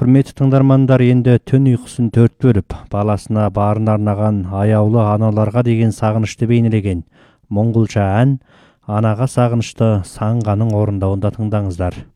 Құрметті тыңдармандар, енді түн ұйқысын төрт бөліп, баласына барын арнаған аяулы аналарға деген сағынышты бейнелеген монголша ән «Анаға сағынышты» Саңғаның орындауында тыңдаңыздар.